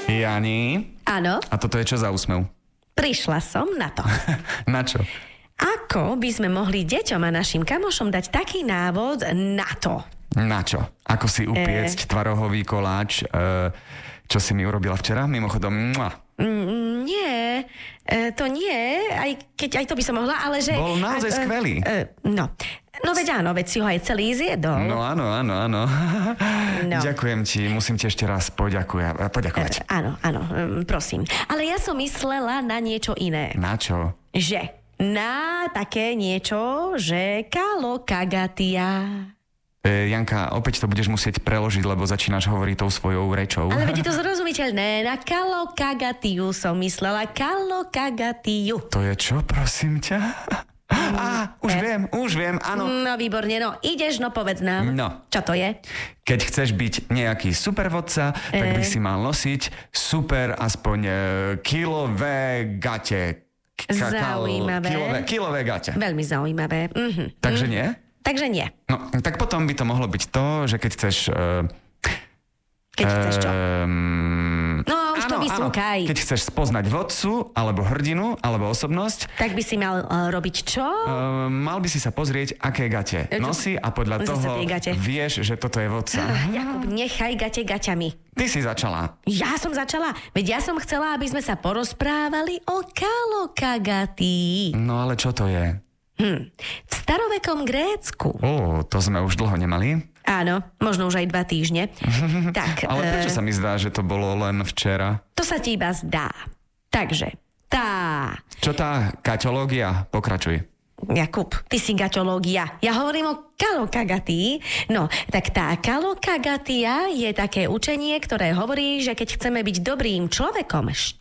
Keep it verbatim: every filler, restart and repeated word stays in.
Jani? Áno, A toto je čo za úsmev? prišla som na to. Na čo? Ako by sme mohli deťom a našim kamošom dať taký návod na to? Na čo? Ako si upiecť e... tvarohový koláč, e, čo si mi urobila včera? Mimochodom, mua. Mm, nie, e, to nie, aj keď aj to by som mohla, ale že... Bol naozaj a, skvelý. E, no, no veď áno, veď si ho aj celý zjedol. No áno, áno, áno. No. Ďakujem ti, musím ti ešte raz poďakujem, poďakovať. E, áno, áno, prosím. Ale ja som myslela na niečo iné. Na čo? Že na také niečo, že kalokagatia. E, Janka, opäť to budeš musieť preložiť, lebo začínaš hovoriť tou svojou rečou. Ale veď je to zrozumiteľné. Na kalokagatiu som myslela. Kalokagatiu. To je čo, prosím ťa? Á, už e? viem, už viem, áno. No výborne, no ideš, no povedz nám. No. Čo to je? Keď chceš byť nejaký supervodca, e? tak by si mal nosiť super aspoň e, kilové gate. K- Zaujímavé. Kilové, kilové gate. Veľmi zaujímavé. Mhm. Takže mhm. nie? Takže nie. No, tak potom by to mohlo byť to, že keď chceš... Uh, keď chceš čo? Um, no, už áno, to vysúkaj. Keď chceš spoznať vodcu, alebo hrdinu, alebo osobnosť... Tak by si mal uh, robiť čo? Uh, mal by si sa pozrieť, aké gate nosí a podľa Zase toho vieš, že toto je vodca. Uh, Jakub, nechaj gate gaťami. Ty si začala. Ja som začala. Veď ja som chcela, aby sme sa porozprávali o kalokagatii. No ale čo to je? Hm. V starovekom Grécku. Ó, to sme už dlho nemali. Áno, možno už aj dva týždne. Tak, ale prečo e... sa mi zdá, že to bolo len včera? To sa ti iba zdá. Takže, tá... Čo tá kaťológia? Pokračuj. Jakub, ty si gaťológia. Ja hovorím o kalokagatii. No, tak tá kalokagatia je také učenie, ktoré hovorí, že keď chceme byť dobrým človekom,